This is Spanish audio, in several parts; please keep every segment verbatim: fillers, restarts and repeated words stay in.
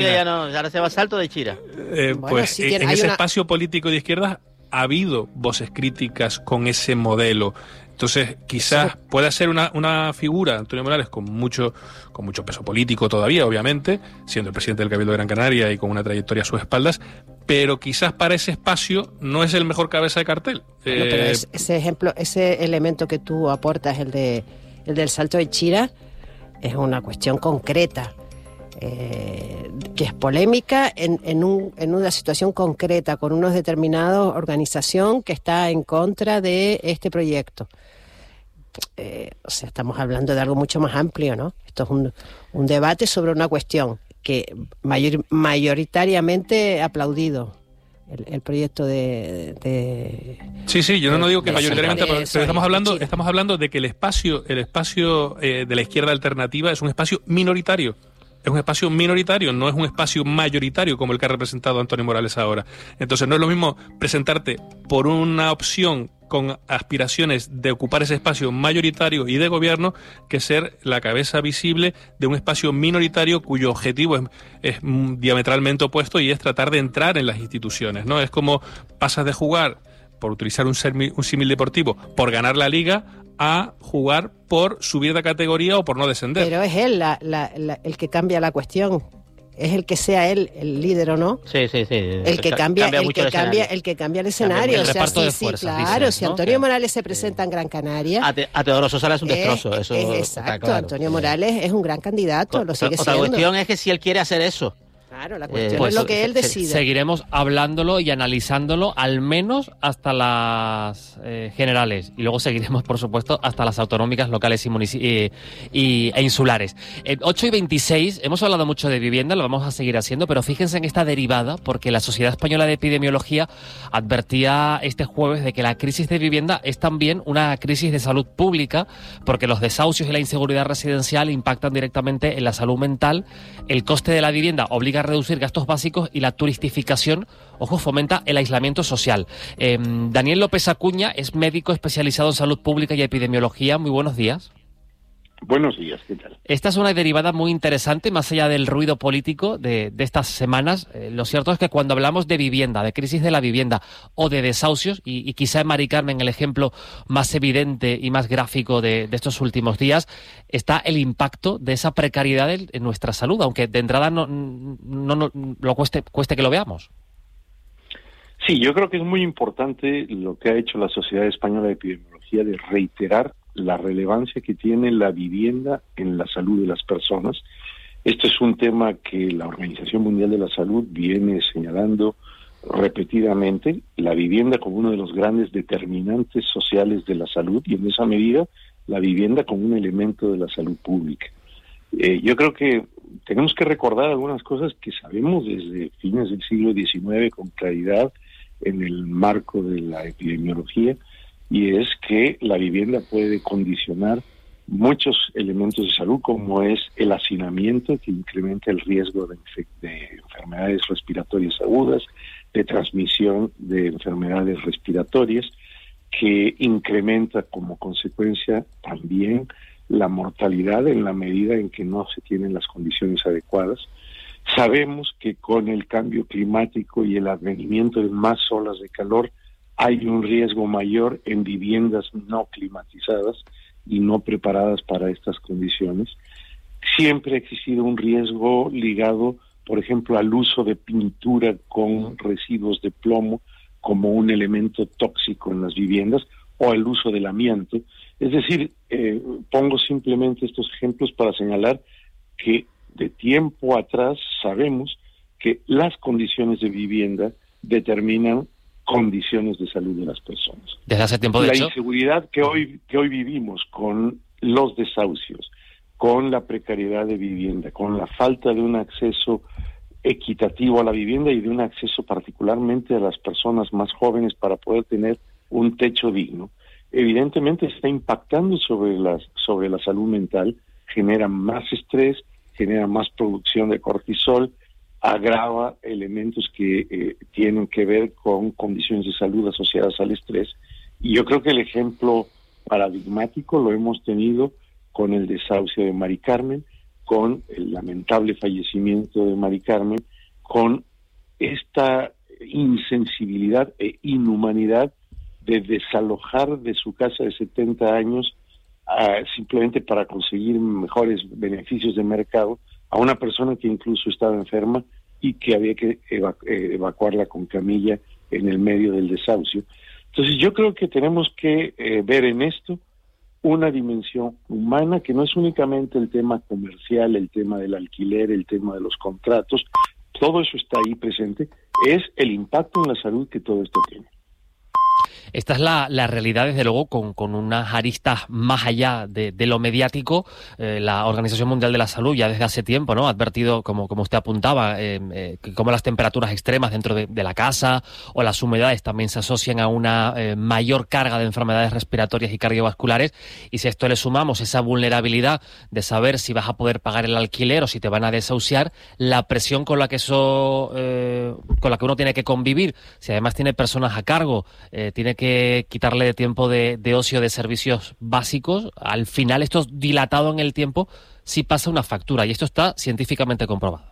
Ya no, ahora se va a Salto de Chira. Eh, bueno, pues si tiene, en ese una... espacio político de izquierdas ha habido voces críticas con ese modelo. Entonces, quizás pueda ser una, una figura, Antonio Morales, con mucho, con mucho peso político todavía, obviamente, siendo el presidente del Cabildo de Gran Canaria y con una trayectoria a sus espaldas, pero quizás para ese espacio no es el mejor cabeza de cartel. Bueno, eh... pero es, ese ejemplo, ese elemento que tú aportas, el de el del Salto de Chira, es una cuestión concreta. Eh, que es polémica en, en, un, en una situación concreta con unos determinados organización que está en contra de este proyecto. Eh, o sea, estamos hablando de algo mucho más amplio, ¿no? Esto es un, un debate sobre una cuestión que mayor, mayoritariamente aplaudido. El, el proyecto de, de... Sí, sí, yo no, no digo que mayoritariamente, pero, pero estamos hablando estamos hablando de que el espacio el espacio eh, de la izquierda alternativa es un espacio minoritario. Es un espacio minoritario, no es un espacio mayoritario como el que ha representado Antonio Morales ahora. Entonces no es lo mismo presentarte por una opción con aspiraciones de ocupar ese espacio mayoritario y de gobierno que ser la cabeza visible de un espacio minoritario cuyo objetivo es, es diametralmente opuesto y es tratar de entrar en las instituciones, ¿no? Es como pasas de jugar, por utilizar un, un símil deportivo, por ganar la liga a jugar por subir de categoría o por no descender. Pero es él la, la, la, el que cambia la cuestión. Es el que sea él el líder o no. Sí, sí, sí. El que cambia, cambia el que el cambia, el que cambia el escenario. El o sea, sí, sí, fuerzas, claro. Dices, si Antonio ¿no? Morales se presenta en Gran Canaria. A, te, a Teodoro Sosala es un destrozo. Es, eso es, exacto. Claro. Antonio Morales es un gran candidato. O, lo sigue otra siendo. cuestión es que si él quiere hacer eso. Claro, la cuestión eh, pues, es lo que él decide. Seguiremos hablándolo y analizándolo al menos hasta las eh, generales y luego seguiremos, por supuesto, hasta las autonómicas, locales y, munici- y, e insulares. En ocho y veintiséis hemos hablado mucho de vivienda, lo vamos a seguir haciendo, pero fíjense en esta derivada, porque la Sociedad Española de Epidemiología advertía este jueves de que la crisis de vivienda es también una crisis de salud pública, porque los desahucios y la inseguridad residencial impactan directamente en la salud mental, el coste de la vivienda obliga a reducir gastos básicos y la turistificación, ojo, fomenta el aislamiento social. Eh, Daniel López Acuña es médico especializado en salud pública y epidemiología. Muy buenos días. Buenos días, ¿qué tal? Esta es una derivada muy interesante, más allá del ruido político de, de estas semanas. Eh, lo cierto es que cuando hablamos de vivienda, de crisis de la vivienda o de desahucios, y, y quizá Mari Carmen el ejemplo más evidente y más gráfico de, de estos últimos días, está el impacto de esa precariedad en, en nuestra salud, aunque de entrada no, no, no lo cueste, cueste que lo veamos. Sí, yo creo que es muy importante lo que ha hecho la Sociedad Española de Epidemiología de reiterar la relevancia que tiene la vivienda en la salud de las personas. Esto es un tema que la Organización Mundial de la Salud viene señalando repetidamente, la vivienda como uno de los grandes determinantes sociales de la salud y en esa medida la vivienda como un elemento de la salud pública. Eh, yo creo que tenemos que recordar algunas cosas que sabemos desde fines del siglo diecinueve con claridad en el marco de la epidemiología, y es que la vivienda puede condicionar muchos elementos de salud, como es el hacinamiento, que incrementa el riesgo de, de enfermedades respiratorias agudas, de transmisión de enfermedades respiratorias, que incrementa como consecuencia también la mortalidad en la medida en que no se tienen las condiciones adecuadas. Sabemos que con el cambio climático y el advenimiento de más olas de calor, hay un riesgo mayor en viviendas no climatizadas y no preparadas para estas condiciones. Siempre ha existido un riesgo ligado, por ejemplo, al uso de pintura con residuos de plomo como un elemento tóxico en las viviendas, o al uso del amianto. Es decir, eh, pongo simplemente estos ejemplos para señalar que de tiempo atrás sabemos que las condiciones de vivienda determinan condiciones de salud de las personas. Desde hace tiempo, de la hecho. inseguridad que hoy que hoy vivimos con los desahucios, con la precariedad de vivienda, con la falta de un acceso equitativo a la vivienda y de un acceso particularmente a las personas más jóvenes para poder tener un techo digno, evidentemente está impactando sobre las sobre la salud mental, genera más estrés, genera más producción de cortisol, agrava elementos que eh, tienen que ver con condiciones de salud asociadas al estrés. Y yo creo que el ejemplo paradigmático lo hemos tenido con el desahucio de Mari Carmen, con el lamentable fallecimiento de Mari Carmen, con esta insensibilidad e inhumanidad de desalojar de su casa de setenta años uh, simplemente para conseguir mejores beneficios de mercado a una persona que incluso estaba enferma y que había que evacu- evacuarla con camilla en el medio del desahucio. Entonces yo creo que tenemos que eh, ver en esto una dimensión humana que no es únicamente el tema comercial, el tema del alquiler, el tema de los contratos, todo eso está ahí presente, es el impacto en la salud que todo esto tiene. Esta es la, la realidad, desde luego, con, con unas aristas más allá de, de lo mediático. Eh, la Organización Mundial de la Salud ya desde hace tiempo, ¿no?, ha advertido, como, como usted apuntaba, eh, eh, que como las temperaturas extremas dentro de, de la casa o las humedades también se asocian a una eh, mayor carga de enfermedades respiratorias y cardiovasculares. Y si a esto le sumamos esa vulnerabilidad de saber si vas a poder pagar el alquiler o si te van a desahuciar, la presión con la que eso, eh, con la que uno tiene que convivir, si además tiene personas a cargo, eh, tiene que que quitarle de tiempo de, de ocio de servicios básicos, al final esto dilatado en el tiempo sí pasa una factura, y esto está científicamente comprobado.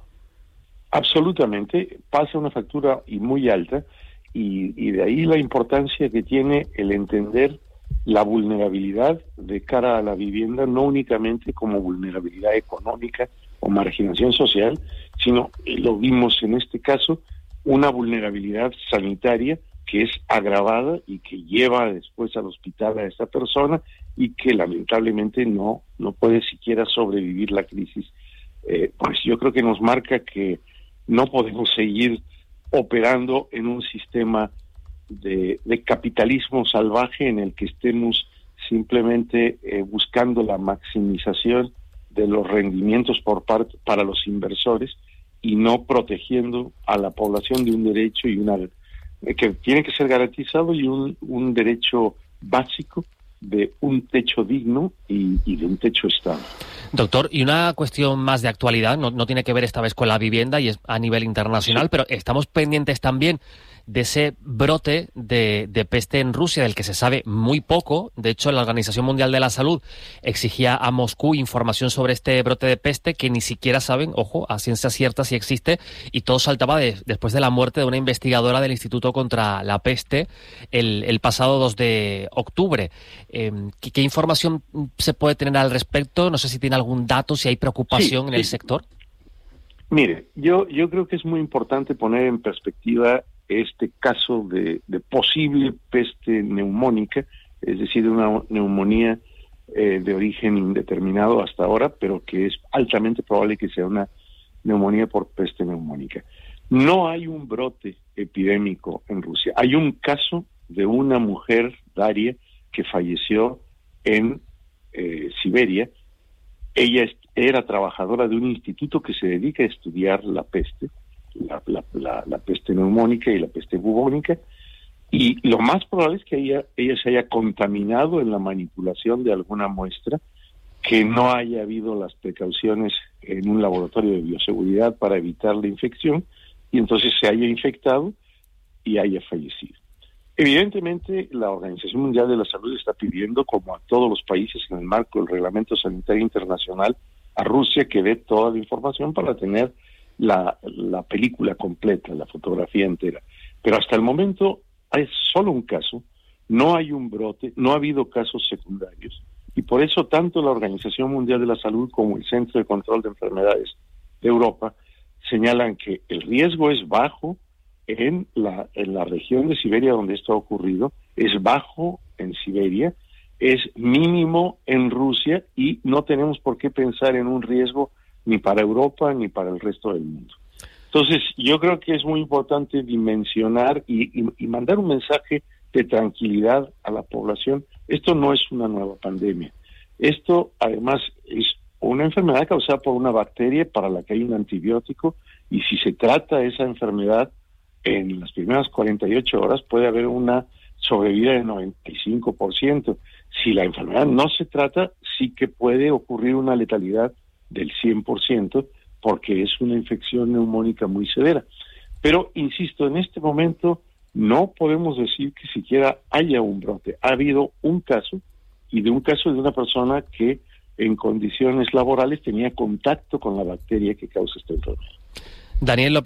Absolutamente, pasa una factura y muy alta, y, y de ahí la importancia que tiene el entender la vulnerabilidad de cara a la vivienda, no únicamente como vulnerabilidad económica o marginación social, sino, lo vimos en este caso, una vulnerabilidad sanitaria que es agravada y que lleva después al hospital a esta persona y que lamentablemente no, no puede siquiera sobrevivir la crisis. Eh, pues yo creo que nos marca que no podemos seguir operando en un sistema de, de capitalismo salvaje en el que estemos simplemente eh, buscando la maximización de los rendimientos por parte para los inversores y no protegiendo a la población de un derecho y una que tiene que ser garantizado y un, un derecho básico de un techo digno y, y de un techo estable. Doctor, y una cuestión más de actualidad, no, no tiene que ver esta vez con la vivienda y es a nivel internacional, sí, pero estamos pendientes también de ese brote de, de peste en Rusia, del que se sabe muy poco. De hecho, la Organización Mundial de la Salud exigía a Moscú información sobre este brote de peste que ni siquiera saben, ojo, a ciencia cierta si existe, y todo saltaba de, después de la muerte de una investigadora del Instituto contra la Peste el, el pasado dos de octubre. Eh, ¿qué, ¿Qué información se puede tener al respecto? No sé si tiene algún dato, si hay preocupación sí, en sí. el sector. Mire, yo, yo creo que es muy importante poner en perspectiva este caso de, de posible peste neumónica, es decir, una neumonía eh, de origen indeterminado hasta ahora, pero que es altamente probable que sea una neumonía por peste neumónica. No hay un brote epidémico en Rusia. Hay un caso de una mujer, Daria, que falleció en eh, Siberia. Ella es, era trabajadora de un instituto que se dedica a estudiar la peste, La, la, la, la peste neumónica y la peste bubónica, y lo más probable es que ella, ella se haya contaminado en la manipulación de alguna muestra, que no haya habido las precauciones en un laboratorio de bioseguridad para evitar la infección, y entonces se haya infectado y haya fallecido. Evidentemente, la Organización Mundial de la Salud está pidiendo, como a todos los países en el marco del Reglamento Sanitario Internacional, a Rusia que dé toda la información para tener La, la película completa, la fotografía entera. Pero hasta el momento hay solo un caso, no hay un brote, no ha habido casos secundarios, y por eso tanto la Organización Mundial de la Salud como el Centro de Control de Enfermedades de Europa señalan que el riesgo es bajo en la, en la región de Siberia donde esto ha ocurrido, es bajo en Siberia, es mínimo en Rusia, y no tenemos por qué pensar en un riesgo ni para Europa ni para el resto del mundo. Entonces, yo creo que es muy importante dimensionar y, y, y mandar un mensaje de tranquilidad a la población. Esto no es una nueva pandemia. Esto, además, es una enfermedad causada por una bacteria para la que hay un antibiótico, y si se trata esa enfermedad en las primeras cuarenta y ocho horas puede haber una sobrevida del noventa y cinco por ciento. Si la enfermedad no se trata, sí que puede ocurrir una letalidad del cien por ciento, porque es una infección neumónica muy severa. Pero, insisto, en este momento no podemos decir que siquiera haya un brote. Ha habido un caso, y de un caso de una persona que en condiciones laborales tenía contacto con la bacteria que causa esta enfermedad. Daniel López